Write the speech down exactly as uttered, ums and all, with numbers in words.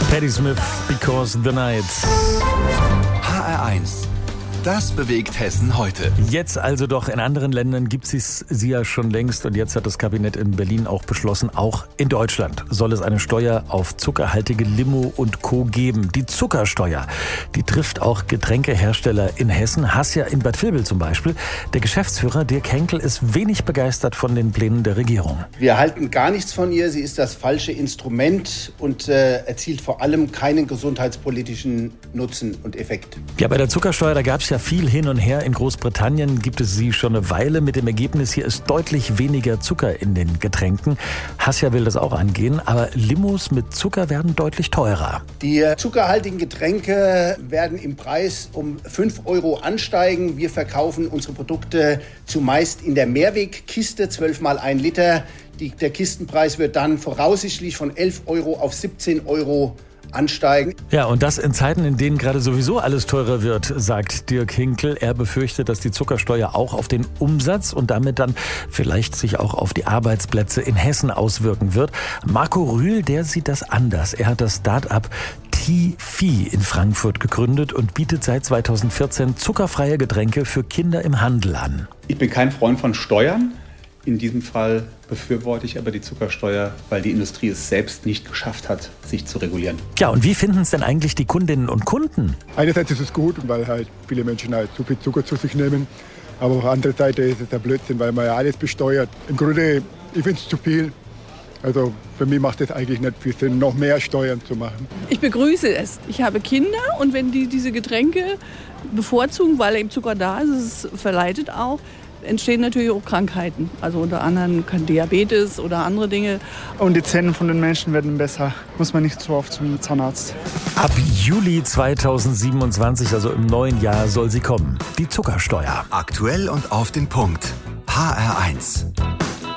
Patti Smith, Because the Night. H R eins. Das bewegt Hessen heute. Jetzt also doch, in anderen Ländern gibt es sie ja schon längst und jetzt hat das Kabinett in Berlin auch beschlossen, auch in Deutschland soll es eine Steuer auf zuckerhaltige Limo und Co. geben. Die Zuckersteuer, die trifft auch Getränkehersteller in Hessen, Hassia in Bad Vilbel zum Beispiel. Der Geschäftsführer Dirk Henkel ist wenig begeistert von den Plänen der Regierung. Wir halten gar nichts von ihr, sie ist das falsche Instrument und äh, erzielt vor allem keinen gesundheitspolitischen Nutzen und Effekt. Ja, bei der Zuckersteuer, da gab es ja viel hin und her. In Großbritannien gibt es sie schon eine Weile. Mit dem Ergebnis, hier ist deutlich weniger Zucker in den Getränken. Hassia will das auch angehen, aber Limos mit Zucker werden deutlich teurer. Die zuckerhaltigen Getränke werden im Preis um fünf Euro ansteigen. Wir verkaufen unsere Produkte zumeist in der Mehrwegkiste, zwölf mal ein Liter. Die, der Kistenpreis wird dann voraussichtlich von elf Euro auf siebzehn Euro ansteigen. Ja, und das in Zeiten, in denen gerade sowieso alles teurer wird, sagt Dirk Henkel. Er befürchtet, dass die Zuckersteuer auch auf den Umsatz und damit dann vielleicht sich auch auf die Arbeitsplätze in Hessen auswirken wird. Marco Rühl, der sieht das anders. Er hat das Start-up T-Fi in Frankfurt gegründet und bietet seit zweitausendvierzehn zuckerfreie Getränke für Kinder im Handel an. Ich bin kein Freund von Steuern. In diesem Fall befürworte ich aber die Zuckersteuer, weil die Industrie es selbst nicht geschafft hat, sich zu regulieren. Ja, und wie finden es denn eigentlich die Kundinnen und Kunden? Einerseits ist es gut, weil halt viele Menschen halt zu viel Zucker zu sich nehmen. Aber auf der anderen Seite ist es der Blödsinn, weil man ja alles besteuert. Im Grunde, ich finde es zu viel. Also für mich macht es eigentlich nicht viel Sinn, noch mehr Steuern zu machen. Ich begrüße es. Ich habe Kinder und wenn die diese Getränke bevorzugen, weil eben Zucker da ist, es verleitet auch, entstehen natürlich auch Krankheiten. Also unter anderem kann Diabetes oder andere Dinge. Und die Zähne von den Menschen werden besser. Muss man nicht so oft zum Zahnarzt. Ab Juli zweitausendsiebenundzwanzig, also im neuen Jahr, soll sie kommen. Die Zuckersteuer. Aktuell und auf den Punkt. H R eins.